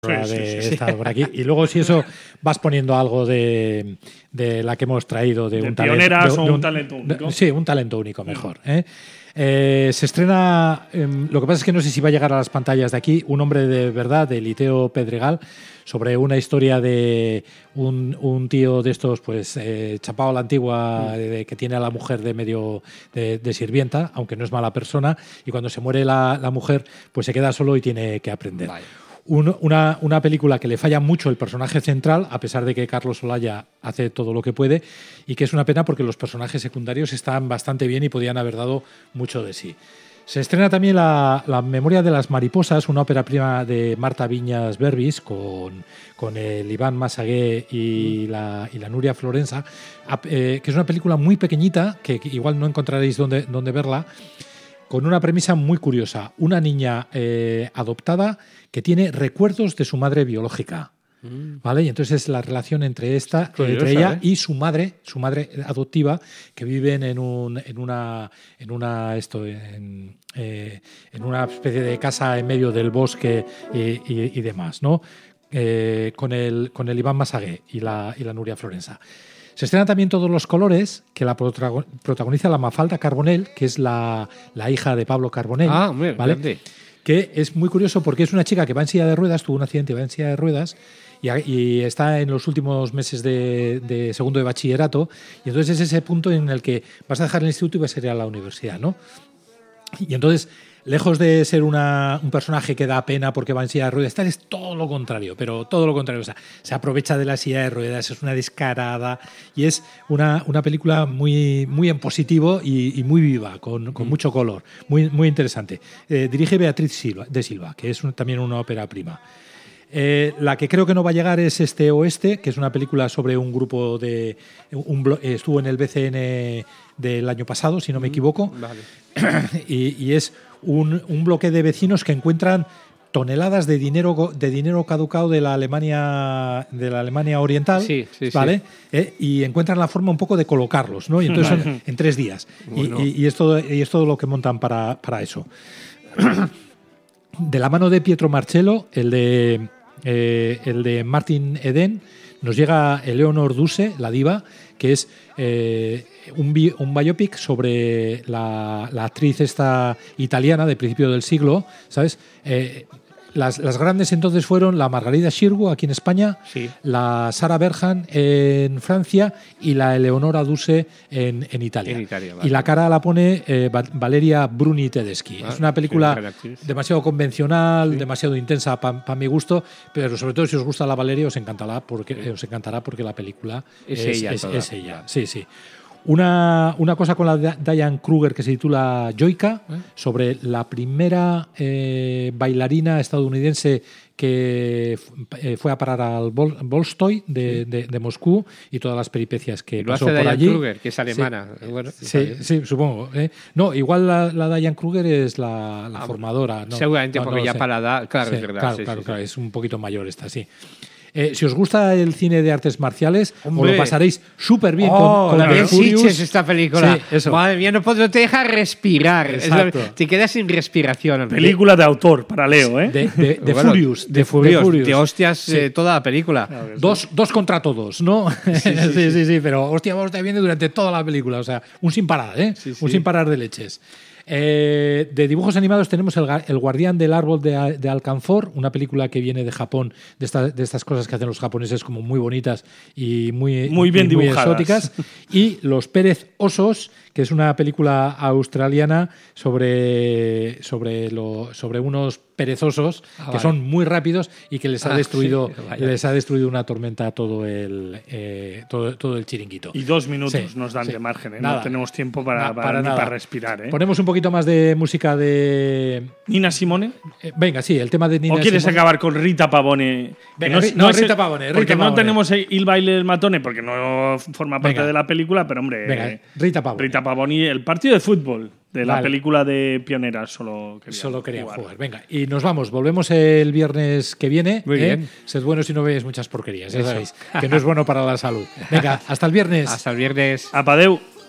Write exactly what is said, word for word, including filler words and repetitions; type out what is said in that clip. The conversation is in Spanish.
Sí, sí, de sí, esta sí. Por aquí. Y luego, si eso, vas poniendo algo de, de la que hemos traído de, de un pioneras talento. De, de, o un talento único. De, sí, un talento único, mejor. ¿eh? Eh, se estrena, eh, lo que pasa es que no sé si va a llegar a las pantallas de aquí, Un hombre de verdad, de Eliteo Pedregal, sobre una historia de un, un tío de estos, pues, eh, chapado a la antigua, de, que tiene a la mujer de medio de, de sirvienta, aunque no es mala persona, y cuando se muere la, la mujer, pues se queda solo y tiene que aprender. Vale. Un, una, una película que le falla mucho el personaje central, a pesar de que Carlos Olaya hace todo lo que puede, y que es una pena porque los personajes secundarios están bastante bien y podían haber dado mucho de sí. Se estrena también la, la Memoria de las mariposas, una ópera prima de Marta Viñas Berbis con, con el Iván Massagué y, mm. la, y la Nuria Florensa, eh, que es una película muy pequeñita, que, que igual no encontraréis dónde, dónde verla, con una premisa muy curiosa. Una niña eh, adoptada que tiene recuerdos de su madre biológica. ¿Vale? Y entonces es la relación entre esta, curiosa, entre ella ¿eh? y su madre, su madre adoptiva, que viven en un, en una, en una esto, en, eh, en una especie de casa en medio del bosque y, y, y demás, ¿no? Eh, con el, con el Iván Massagué y la, y la Nuria Florensa. Se estrenan también Todos los colores, que la protagoniza la Mafalda Carbonell, que es la, la hija de Pablo Carbonell. Ah, muy ¿vale? grande. Que es muy curioso porque es una chica que va en silla de ruedas, tuvo un accidente y va en silla de ruedas, y, y está en los últimos meses de, de segundo de bachillerato, y entonces es ese punto en el que vas a dejar el instituto y vas a ir a la universidad, ¿no? Y entonces, lejos de ser una, un personaje que da pena porque va en silla de ruedas, tal, es todo lo contrario, pero todo lo contrario. O sea, se aprovecha de la silla de ruedas, es una descarada y es una, una película muy, muy en positivo y, y muy viva, con, con mm. mucho color, muy, muy interesante. Eh, dirige Beatriz Silva, de Silva, que es un, también una ópera prima. Eh, la que creo que no va a llegar es Este Oeste, que es una película sobre un grupo de... Un blo- estuvo en el B C N del año pasado, si no me equivoco, vale. y, y es un, un bloque de vecinos que encuentran toneladas de dinero de dinero caducado de la Alemania de la Alemania oriental, sí, sí, ¿vale? Sí. Eh, y encuentran la forma un poco de colocarlos, ¿no? Y entonces son en tres días. Bueno. Y, y, y, es todo, y es todo lo que montan para, para eso. De la mano de Pietro Marcello, el de Eh, el de Martin Eden, nos llega Eleonor Duse, la diva, que es eh, un, bi- un biopic sobre la, la actriz esta italiana de principio del siglo, ¿sabes? Eh, las, las grandes entonces fueron la Margarida Xirgu aquí en España, sí. la Sara Berhan en Francia y la Eleonora Duse en, en Italia. En Italia vale. Y la cara la pone eh, Valeria Bruni Tedeschi. Ah, es una película sí, demasiado convencional, sí. demasiado intensa para pa mi gusto, pero sobre todo si os gusta la Valeria os encantará porque, sí. os encantará porque la película es, es ella. Es, es ella. Sí, sí. Una, una cosa con la de Diane Kruger que se titula Joyka, ¿eh? sobre la primera eh, bailarina estadounidense que eh, fue a parar al Bol Bolstoy de, de, de Moscú y todas las peripecias que lo pasó hace por Diane allí. Kruger, que es alemana. Sí, bueno, sí, sí, supongo. ¿eh? No, igual la, la Diane Kruger es la, la ah, formadora. ¿no? Seguramente no, porque no ya sé. para la edad, claro, sí, es verdad. Claro, sí, claro, sí, claro, sí. es un poquito mayor esta, sí. Eh, si os gusta el cine de artes marciales, os lo pasaréis súper bien oh, con, con la The Furious. esta película. Sí, eso. Madre mía, no, no te deja respirar. Exacto. Es la, te quedas sin respiración. Película de autor para Leo, ¿eh? De, de, de bueno, Furious. De Furious. Furious. De hostias sí. eh, toda la película. Claro, dos, dos contra todos, ¿no? Sí, sí, sí, sí, sí, sí, pero hostia, vamos a viendo durante toda la película. O sea, un sin parar, ¿eh? Sí, sí. Un sin parar de leches. Eh, de dibujos animados tenemos el, el Guardián del Árbol de, de Alcanfor, una película que viene de Japón, de, esta, de estas cosas que hacen los japoneses como muy bonitas y muy, muy bien y muy dibujadas. exóticas. Y Los Pérez Osos, que es una película australiana sobre, sobre, lo, sobre unos perezosos ah, que vale. son muy rápidos y que les ha ah, destruido sí, les ha destruido una tormenta a todo el eh, todo, todo el chiringuito. Y dos minutos sí, nos dan sí. de margen, ¿eh? Nada, no tenemos tiempo para, na, para, para, ni nada. para respirar. ¿eh? Ponemos un poquito más de música de Nina Simone. Eh, venga, sí, el tema de Nina ¿O quieres Simone? acabar con Rita Pavone? Venga, no, no, no no es Rita el, Pavone. Rita porque Pavone. no tenemos el baile del matone, porque no forma parte venga. de la película, pero hombre. Venga, Rita Pavone. Rita Pavone, el partido de fútbol de la vale. película de Pioneras, solo querían Solo querían jugar. jugar. Venga, y nos vamos. Volvemos el viernes que viene. Muy ¿eh? bien. Sed buenos y no veáis muchas porquerías, ya sabéis, que no es bueno para la salud. Venga, hasta el viernes. Hasta el viernes. Apadeu.